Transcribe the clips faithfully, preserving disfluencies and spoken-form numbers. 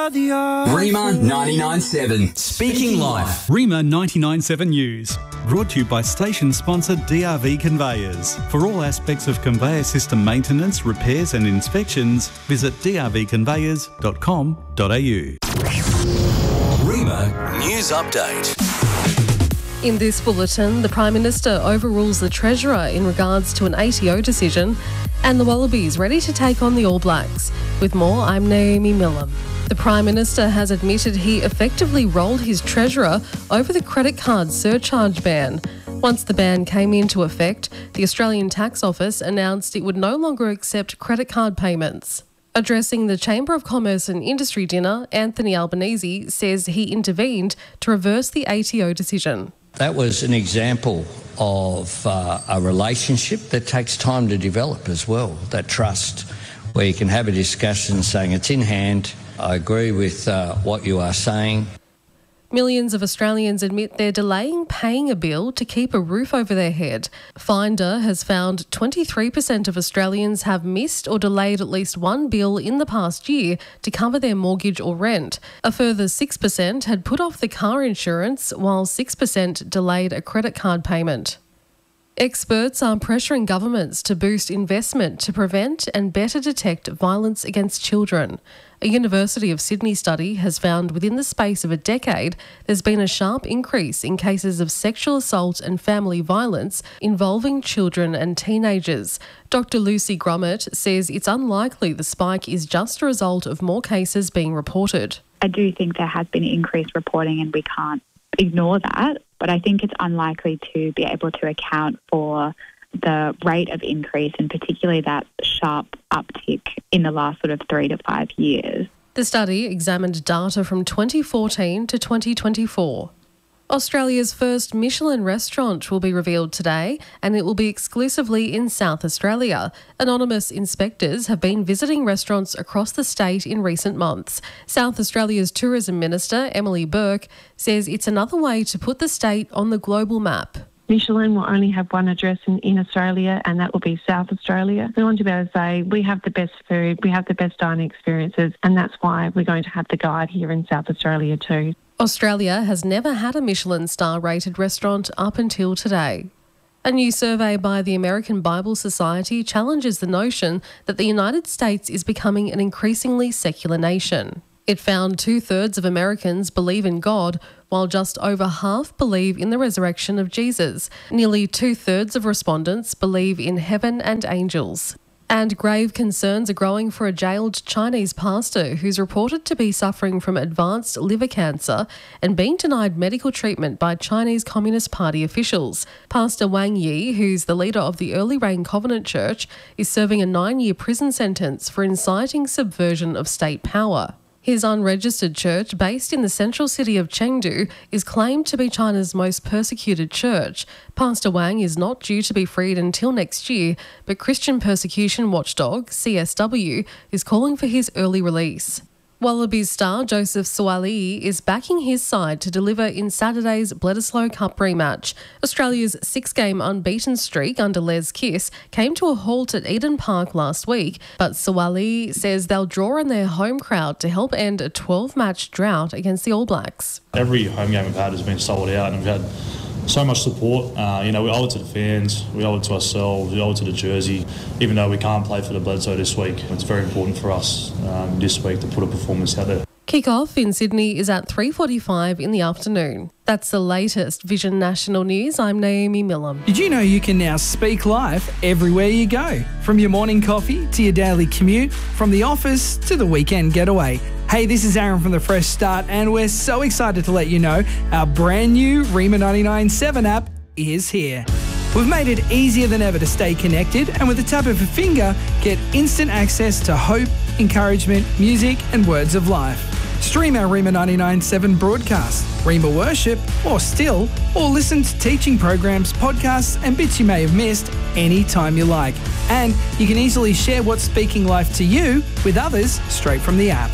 are the answer. Rima ninety-nine seven. Speaking Life. Rima ninety-nine seven News. Brought to you by station sponsor D R V Conveyors. For all aspects of conveyor system maintenance, repairs and inspections, visit d r v conveyors dot com dot a u. Rima News Update. In this bulletin, the Prime Minister overrules the Treasurer in regards to an A T O decision, and the Wallabies ready to take on the All Blacks. With more, I'm Naomi Millam. The Prime Minister has admitted he effectively rolled his Treasurer over the credit card surcharge ban. Once the ban came into effect, the Australian Tax Office announced it would no longer accept credit card payments. Addressing the Chamber of Commerce and Industry dinner, Anthony Albanese says he intervened to reverse the A T O decision. That was an example of uh, a relationship that takes time to develop as well, that trust, where you can have a discussion saying it's in hand, I agree with uh, what you are saying. Millions of Australians admit they're delaying paying a bill to keep a roof over their head. Finder has found twenty-three percent of Australians have missed or delayed at least one bill in the past year to cover their mortgage or rent. A further six percent had put off the car insurance, while six percent delayed a credit card payment. Experts are pressuring governments to boost investment to prevent and better detect violence against children. A University of Sydney study has found within the space of a decade there's been a sharp increase in cases of sexual assault and family violence involving children and teenagers. Doctor Lucy Grummet says it's unlikely the spike is just a result of more cases being reported. I do think there has been increased reporting and we can't ignore that, but I think it's unlikely to be able to account for the rate of increase and particularly that sharp uptick in the last sort of three to five years. The study examined data from twenty fourteen to twenty twenty-four. Australia's first Michelin restaurant will be revealed today, and it will be exclusively in South Australia. Anonymous inspectors have been visiting restaurants across the state in recent months. South Australia's Tourism Minister, Emily Burke, says it's another way to put the state on the global map. Michelin will only have one address in, in Australia, and that will be South Australia. We want to be able to say we have the best food, we have the best dining experiences, and that's why we're going to have the guide here in South Australia too. Australia has never had a Michelin star-rated restaurant up until today. A new survey by the American Bible Society challenges the notion that the United States is becoming an increasingly secular nation. It found two-thirds of Americans believe in God, while just over half believe in the resurrection of Jesus. Nearly two-thirds of respondents believe in heaven and angels. And grave concerns are growing for a jailed Chinese pastor who's reported to be suffering from advanced liver cancer and being denied medical treatment by Chinese Communist Party officials. Pastor Wang Yi, who's the leader of the Early Rain Covenant Church, is serving a nine-year prison sentence for inciting subversion of state power. His unregistered church, based in the central city of Chengdu, is claimed to be China's most persecuted church. Pastor Wang is not due to be freed until next year, but Christian persecution watchdog, C S W, is calling for his early release. Wallabies star Joseph Suaalii is backing his side to deliver in Saturday's Bledisloe Cup rematch. Australia's six-game unbeaten streak under Les Kiss came to a halt at Eden Park last week, but Suaalii says they'll draw in their home crowd to help end a twelve-match drought against the All Blacks. Every home game we've had has been sold out, and we've had so much support. Uh, you know, we owe it to the fans, we owe it to ourselves, we owe it to the jersey. Even though we can't play for the Bledisloe this week, it's very important for us um, this week to put a performance out there. Kick-off in Sydney is at three forty-five in the afternoon. That's the latest Vision National News. I'm Naomi Millam. Did you know you can now speak live everywhere you go? From your morning coffee to your daily commute, from the office to the weekend getaway. Hey, this is Aaron from The Fresh Start, and we're so excited to let you know our brand new Rima ninety-nine seven app is here. We've made it easier than ever to stay connected, and with the tap of a finger, get instant access to hope, encouragement, music, and words of life. Stream our Rima ninety-nine seven broadcast, Rima Worship, or Still, or listen to teaching programs, podcasts, and bits you may have missed anytime you like. And you can easily share what's speaking life to you with others straight from the app.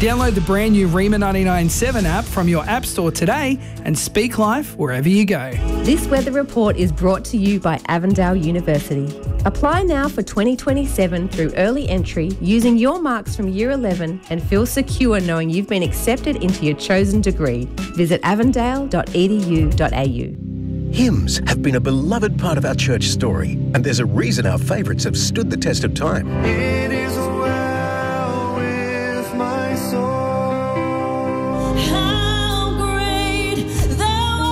Download the brand new Rima ninety-nine point seven app from your app store today and speak life wherever you go. This weather report is brought to you by Avondale University. Apply now for twenty twenty-seven through early entry using your marks from Year eleven and feel secure knowing you've been accepted into your chosen degree. Visit avondale dot e d u dot a u. Hymns have been a beloved part of our church story, and there's a reason our favourites have stood the test of time. It is well with my soul. How great thou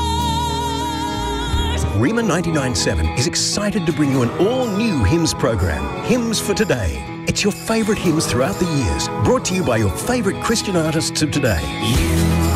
art. Rima ninety-nine point seven is excited to bring you an all-new hymns program, Hymns for Today. It's your favourite hymns throughout the years, brought to you by your favourite Christian artists of today. You